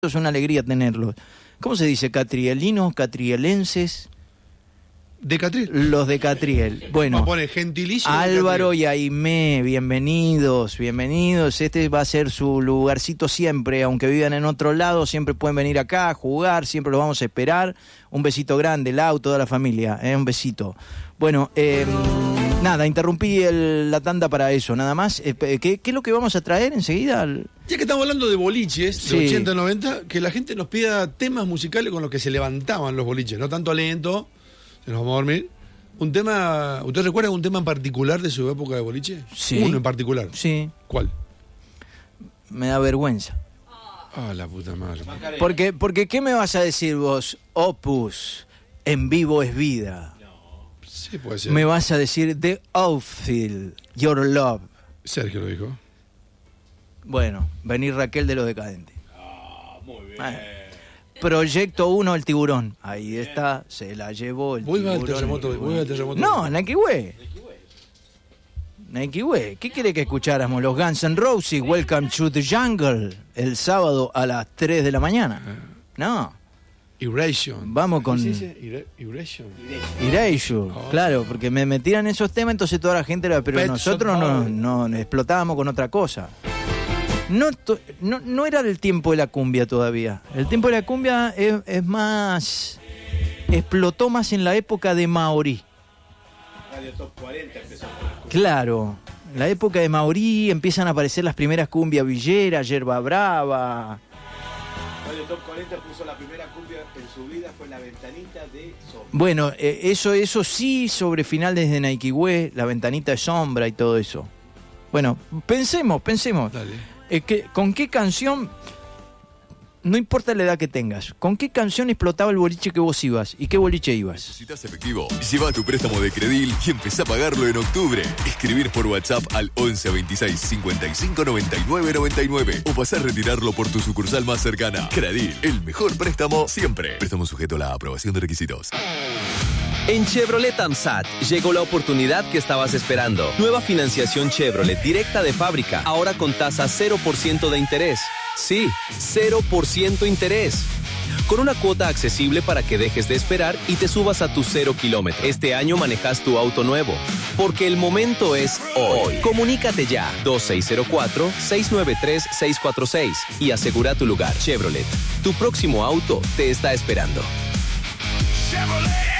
Es una alegría tenerlos. ¿Cómo se dice? ¿Catrielinos? ¿Catrielenses? ¿De Catriel? Los de Catriel. Bueno, vamos a poner gentilicio. Álvaro y Aimé, bienvenidos. Este va a ser su lugarcito siempre, aunque vivan en otro lado, siempre pueden venir acá a jugar, siempre los vamos a esperar. Un besito grande, Lau, toda la familia, un besito. Bueno, nada, interrumpí la tanda para eso, nada más. ¿Qué es lo que vamos a traer enseguida? Ya que estamos hablando de boliches, Sí. de 80, 90, que la gente nos pida temas musicales con los que se levantaban los boliches, no tanto lento, se nos vamos a dormir. Un tema, ¿usted recuerda un tema en particular de su época de boliche? Sí. Uno en particular. Sí, ¿Cuál? me da vergüenza. Ah, la puta madre. Porque ¿qué me vas a decir vos? Opus, en vivo es vida. Sí, puede ser. Me vas a decir The Outfield, Your Love. Sergio lo dijo. Bueno, venir Raquel de los Decadentes. Muy bien. Proyecto 1, el tiburón. Ahí está, se la llevó el Vuelva al tiburón. terremoto. Vuelva al terremoto. No, Nike Way. ¿Qué quiere que escucháramos? Los Guns N' Roses, Welcome to the Jungle, el sábado a las 3 de la mañana. No, Erasure. vamos con... ¿Cómo se dice? Erasure. Erasure, claro, porque me tiran esos temas, entonces toda la gente... Pero Pet nosotros Shop no explotábamos con otra cosa. No era el tiempo de la cumbia todavía. El tiempo de la cumbia es más... Explotó más en la época de Maorí. Radio Top 40 empezó. Claro, en la época de Maorí empiezan a aparecer las primeras cumbias villeras, Yerba Brava. Radio Top 40 puso la primera cumbia en su vida, fue La Ventanita de Sombra. Bueno, eso sí, sobre finales de Nike Way, La Ventanita de Sombra y todo eso. Bueno, pensemos. Dale. ¿Con qué canción, no importa la edad que tengas, con qué canción explotaba el boliche que vos ibas? ¿Y qué boliche ibas? ¿Necesitas efectivo? Lleva tu préstamo de Credil y empezá a pagarlo en octubre. Escribir por WhatsApp al 11 26 55 99 99 o pasar a retirarlo por tu sucursal más cercana. Credil, el mejor préstamo siempre. Préstamo sujeto a la aprobación de requisitos. En Chevrolet AMSAT llegó la oportunidad que estabas esperando. Nueva financiación Chevrolet directa de fábrica, ahora con tasa 0% de interés. Sí, 0% interés. Con una cuota accesible para que dejes de esperar y te subas a tu 0 kilómetro. Este año manejas tu auto nuevo, porque el momento es hoy. Comunícate ya, 2604-693-646 y asegura tu lugar. Chevrolet, tu próximo auto te está esperando. Chevrolet.